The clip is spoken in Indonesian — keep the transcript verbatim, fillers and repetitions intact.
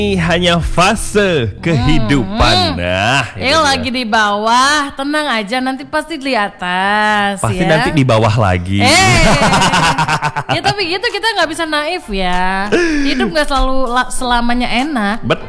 hanya fase kehidupan. Hmm. Nah, yang lagi di bawah, tenang aja, nanti pasti di atas. Pasti ya. nanti di bawah lagi. Eh, ya tapi gitu kita nggak bisa naif ya. Hidup nggak selalu la- selamanya enak. Bet